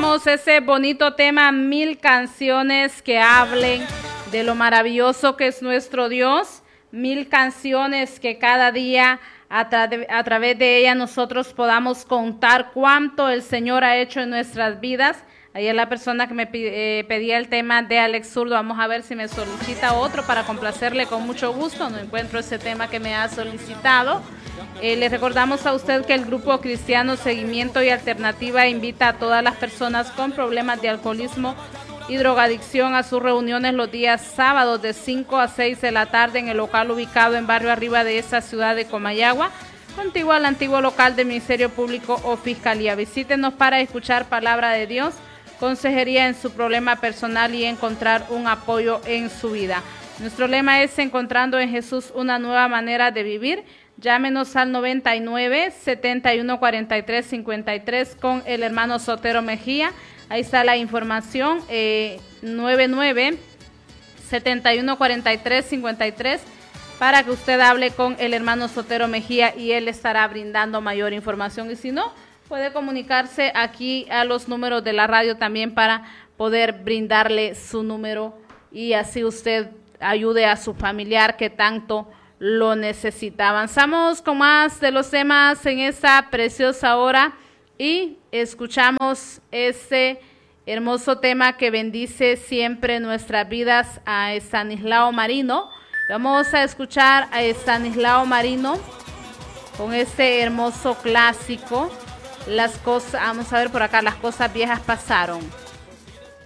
escuchamos ese bonito tema, 1000 canciones que hablen de lo maravilloso que es nuestro Dios, 1000 canciones que cada día a través de ella nosotros podamos contar cuánto el Señor ha hecho en nuestras vidas. Ayer la persona que me pedía el tema de Alex Zurdo, vamos a ver si me solicita otro para complacerle con mucho gusto. No encuentro ese tema que me ha solicitado. Le recordamos a usted que el Grupo Cristiano Seguimiento y Alternativa invita a todas las personas con problemas de alcoholismo y drogadicción a sus reuniones los días sábados de 5 a 6 de la tarde en el local ubicado en Barrio Arriba de esa ciudad de Comayagua, contiguo al antiguo local del Ministerio Público o Fiscalía. Visítenos para escuchar palabra de Dios, consejería en su problema personal y encontrar un apoyo en su vida. Nuestro lema es encontrando en Jesús una nueva manera de vivir. Llámenos al 99 71 43 53 con el hermano Sotero Mejía. Ahí está la información, 99 71 43 53 para que usted hable con el hermano Sotero Mejía y él estará brindando mayor información. Y si no, puede comunicarse aquí a los números de la radio también para poder brindarle su número y así usted ayude a su familiar que tanto lo necesita. Avanzamos con más de los temas en esta preciosa hora y escuchamos este hermoso tema que bendice siempre nuestras vidas a Estanislao Marino. Vamos a escuchar a Estanislao Marino con este hermoso clásico. Vamos a ver por acá, las cosas viejas pasaron.